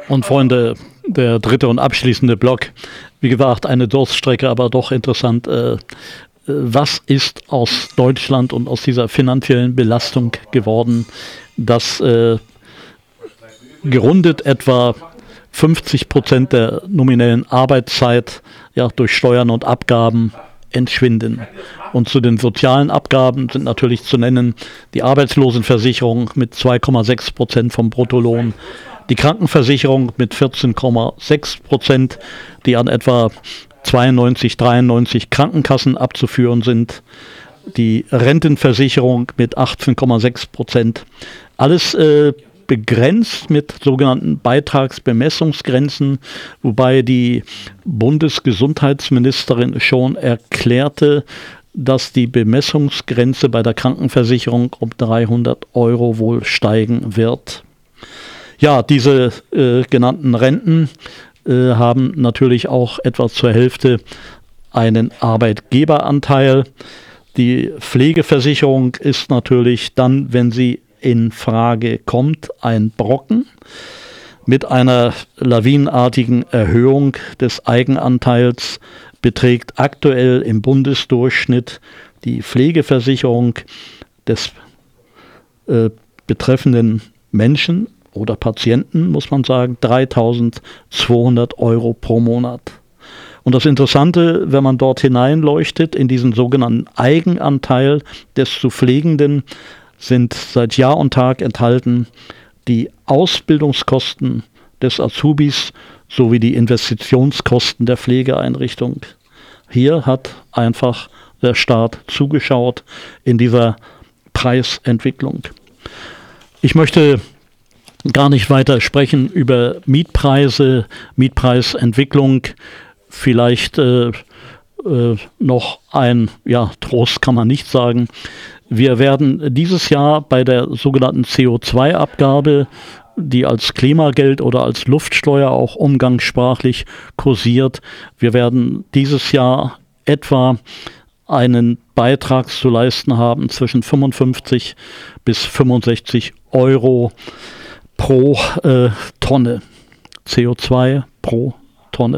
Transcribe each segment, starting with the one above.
Und Freunde, der dritte und abschließende Block. Wie gesagt, eine Durststrecke, aber doch interessant. Was ist aus Deutschland und aus dieser finanziellen Belastung geworden, dass gerundet etwa 50% der nominellen Arbeitszeit durch Steuern und Abgaben entschwinden. Und zu den sozialen Abgaben sind natürlich zu nennen die Arbeitslosenversicherung mit 2,6% vom Bruttolohn, die Krankenversicherung mit 14,6%, die an etwa 92, 93 Krankenkassen abzuführen sind, die Rentenversicherung mit 18,6%. Alles begrenzt mit sogenannten Beitragsbemessungsgrenzen, wobei die Bundesgesundheitsministerin schon erklärte, dass die Bemessungsgrenze bei der Krankenversicherung um 300 € wohl steigen wird. Ja, diese genannten Renten haben natürlich auch etwa zur Hälfte einen Arbeitgeberanteil. Die Pflegeversicherung ist natürlich dann, wenn sie in Frage kommt, ein Brocken mit einer lawinenartigen Erhöhung des Eigenanteils beträgt aktuell im Bundesdurchschnitt die Pflegeversicherung des betreffenden Menschen oder Patienten, muss man sagen, 3.200 € pro Monat. Und das Interessante, wenn man dort hineinleuchtet, in diesen sogenannten Eigenanteil des zu Pflegenden, sind seit Jahr und Tag enthalten die Ausbildungskosten des Azubis sowie die Investitionskosten der Pflegeeinrichtung. Hier hat einfach der Staat zugeschaut in dieser Preisentwicklung. Ich möchte gar nicht weiter sprechen über Mietpreise, Mietpreisentwicklung. Vielleicht noch ein Trost kann man nicht sagen. Wir werden dieses Jahr bei der sogenannten CO2-Abgabe, die als Klimageld oder als Luftsteuer auch umgangssprachlich kursiert, wir werden dieses Jahr etwa einen Beitrag zu leisten haben zwischen 55 bis 65 € pro Tonne CO2 pro Tonne.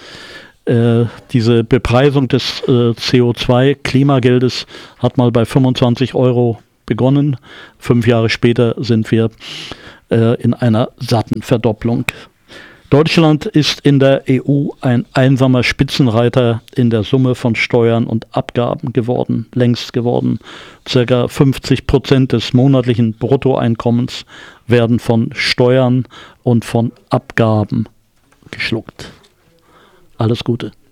Diese Bepreisung des CO2-Klimageldes hat mal bei 25 € begonnen. 5 Jahre später sind wir in einer satten Verdopplung. Deutschland ist in der EU ein einsamer Spitzenreiter in der Summe von Steuern und Abgaben geworden, längst geworden. Circa 50% des monatlichen Bruttoeinkommens werden von Steuern und von Abgaben geschluckt. Alles Gute.